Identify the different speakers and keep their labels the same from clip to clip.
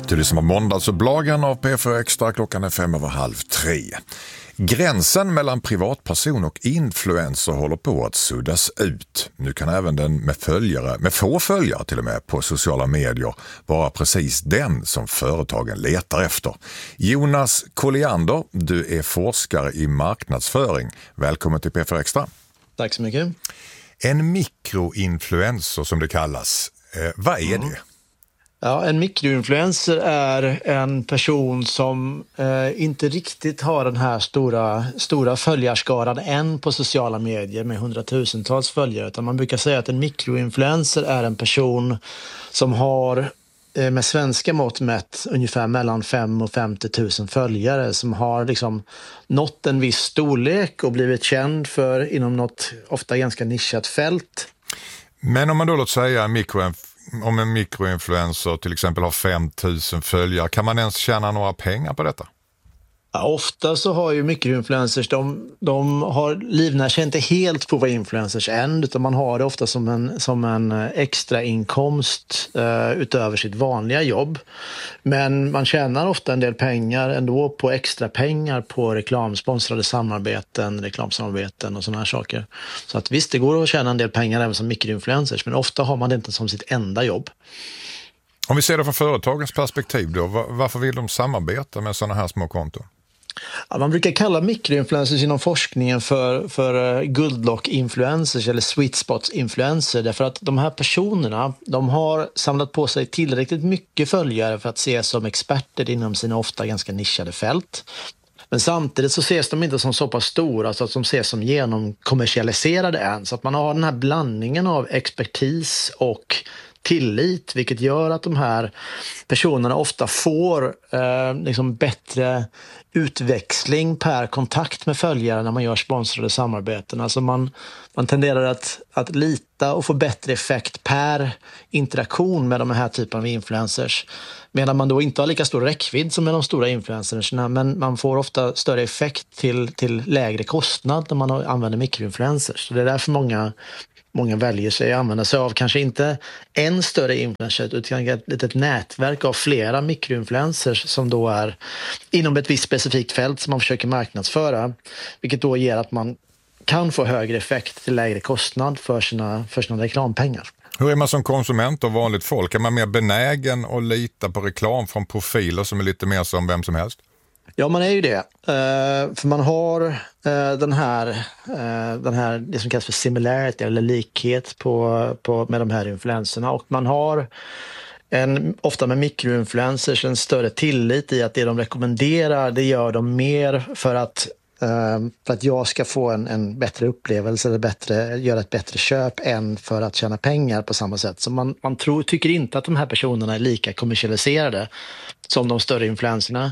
Speaker 1: Du lyssnar på måndagsupplagan av P4 Extra. Klockan är 2:05. Gränsen mellan privatperson och influencer håller på att suddas ut. Nu kan även den med få följare till och med på sociala medier vara precis den som företagen letar efter. Jonas Colliander, du är forskare i marknadsföring. Välkommen till P4 Extra.
Speaker 2: Tack så mycket.
Speaker 1: En mikroinfluencer som det kallas. Vad är det?
Speaker 2: Ja, en mikroinfluencer är en person som inte riktigt har den här stora följarskaran än på sociala medier med hundratusentals följare, utan man brukar säga att en mikroinfluencer är en person som har med svenska mått mätt ungefär mellan 5 och 50 000 följare, som har liksom nått en viss storlek och blivit känd för inom något ofta ganska nischat fält.
Speaker 1: Men om man då låt säga om en mikroinfluencer till exempel har 5 000 följare, kan man ens tjäna några pengar på detta?
Speaker 2: Ja, ofta så har ju mikroinfluencers, de livnär sig inte helt på vad influencers än, utan man har det ofta som en extra inkomst utöver sitt vanliga jobb. Men man tjänar ofta en del pengar ändå på extra pengar på reklamsponsrade reklamsamarbeten och sådana här saker. Så att visst, det går att tjäna en del pengar även som mikroinfluencers, men ofta har man det inte som sitt enda jobb.
Speaker 1: Om vi ser det från företagens perspektiv då, varför vill de samarbeta med sådana här små konton?
Speaker 2: Ja, man brukar kalla mikroinfluencers inom forskningen för guldlock-influencers eller sweet spots-influencer, därför att de här personerna, de har samlat på sig tillräckligt mycket följare för att ses som experter inom sina ofta ganska nischade fält. Men samtidigt så ses de inte som så pass stora så att de ses som genomkommersialiserade än, så att man har den här blandningen av expertis och tillit, vilket gör att de här personerna ofta får bättre utväxling per kontakt med följare när man gör sponsrade samarbeten. Alltså man tenderar att lita och få bättre effekt per interaktion med de här typen av influencers. Medan man då inte har lika stor räckvidd som med de stora influencerna, men man får ofta större effekt till lägre kostnad när man använder mikroinfluencers. Så det är därför många väljer sig att använda sig av kanske inte en större influencer utan ett litet nätverk av flera mikroinfluencers som då är inom ett visst specifikt fält som man försöker marknadsföra, vilket då ger att man kan få högre effekt till lägre kostnad för sina reklampengar.
Speaker 1: Hur är man som konsument och vanligt folk? Är man mer benägen att lita på reklam från profiler som är lite mer som vem som helst?
Speaker 2: Ja, man är ju det. För man har den här det som kallas för similarity eller likhet med de här influenserna, och man har ofta med mikroinfluencers en större tillit i att det de rekommenderar, det gör de mer för att jag ska få en bättre upplevelse eller göra ett bättre köp än för att tjäna pengar på samma sätt. Så man tycker inte att de här personerna är lika kommersialiserade som de större influenserna,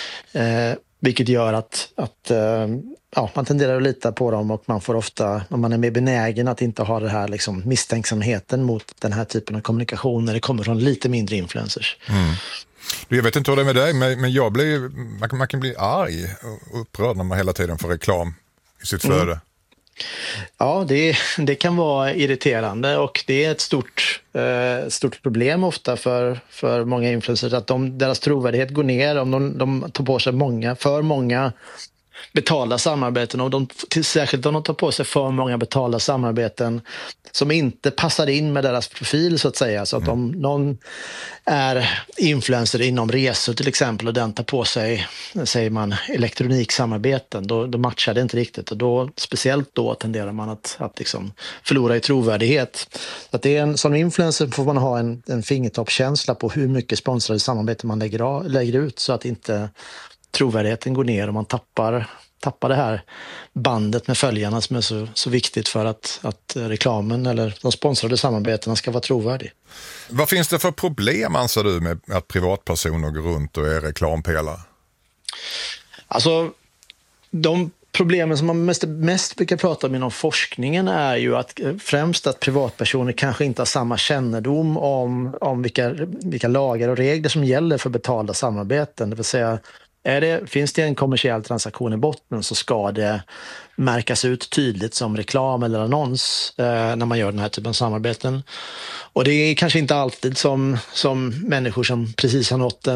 Speaker 2: vilket gör att man tenderar att lita på dem, och man får ofta, om man är mer benägen att inte ha det här liksom misstänksamheten mot den här typen av kommunikation när det kommer från lite mindre influencers. Mm.
Speaker 1: Jag vet inte hur det är med dig, men man kan bli arg och upprörd när man hela tiden får reklam i sitt flöde. Mm.
Speaker 2: Ja, det kan vara irriterande, och det är ett stort problem ofta för många influencers att deras trovärdighet går ner om de tar på sig för många betalda samarbeten, och särskilt om de tar på sig för många betalda samarbeten som inte passar in med deras profil så att säga. Så att om någon är influencer inom resor till exempel och den tar på sig, säger man, elektroniksamarbeten, då matchar det inte riktigt, och då, speciellt då tenderar man att liksom förlora i trovärdighet. Så att som influencer får man ha en fingertoppskänsla på hur mycket sponsrade samarbeten man lägger ut, så att inte trovärdigheten går ner och man tappar det här bandet med följarna som är så viktigt för att reklamen eller de sponsrade samarbetena ska vara trovärdig.
Speaker 1: Vad finns det för problem, anser du, med att privatpersoner går runt och är reklampelare?
Speaker 2: Alltså, de problemen som man mest brukar prata om inom forskningen är ju främst att privatpersoner kanske inte har samma kännedom om vilka lagar och regler som gäller för betalda samarbeten. Det vill säga, Finns det en kommersiell transaktion i botten så ska det märkas ut tydligt som reklam eller annons när man gör den här typen av samarbeten. Och det är kanske inte alltid som människor som precis har nått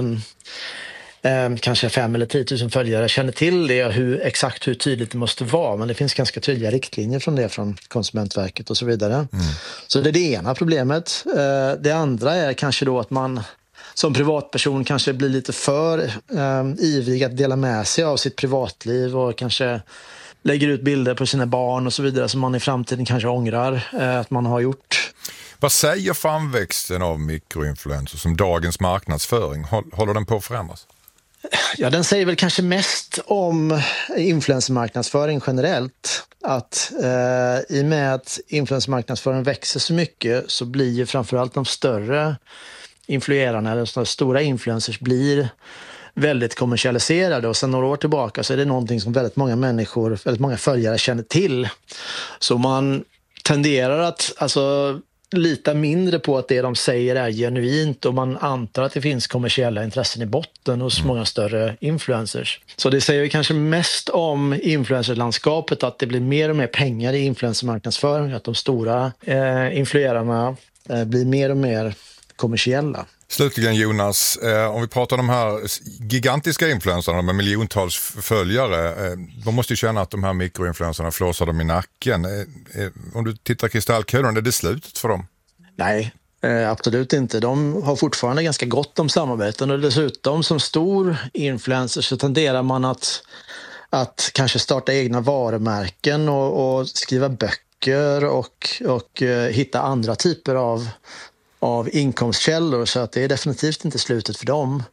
Speaker 2: kanske 5 eller 10 000 följare känner till det, exakt hur tydligt det måste vara. Men det finns ganska tydliga riktlinjer från Konsumentverket och så vidare. Så det är det ena problemet. Det andra är kanske då att man som privatperson kanske blir lite för ivrig att dela med sig av sitt privatliv och kanske lägger ut bilder på sina barn och så vidare som man i framtiden kanske ångrar att man har gjort.
Speaker 1: Vad säger framväxten av mikroinfluencer som dagens marknadsföring? Håller den på att förändras?
Speaker 2: Ja, den säger väl kanske mest om influencermarknadsföring generellt. Att i och med att influencermarknadsföring växer så mycket så blir ju framförallt de större influerarna eller de stora influencers blir väldigt kommersialiserade, och sedan några år tillbaka så är det någonting som väldigt många följare känner till. Så man tenderar att lita mindre på att det de säger är genuint, och man antar att det finns kommersiella intressen i botten hos många större influencers. Så det säger kanske mest om influencerlandskapet, att det blir mer och mer pengar i influencermarknadsföring, att de stora influerarna blir mer och mer kommersiella.
Speaker 1: Slutligen Jonas, om vi pratar om de här gigantiska influencerna med miljontals följare, de måste ju känna att de här mikroinfluencerna flåsar dem i nacken. Om du tittar kristallkulan, är det slutet för dem?
Speaker 2: Nej, absolut inte. De har fortfarande ganska gott om samarbeten, och dessutom som stor influencer så tenderar man att kanske starta egna varumärken och skriva böcker och hitta andra typer av inkomstkällor, så att det är definitivt inte slutet för dem.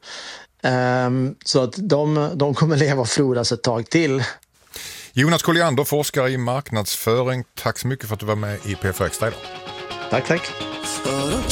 Speaker 2: Så att de kommer leva och frodas ett tag till.
Speaker 1: Jonas Colliander, forskare i marknadsföring. Tack så mycket för att du var med i PFX idag.
Speaker 2: Tack.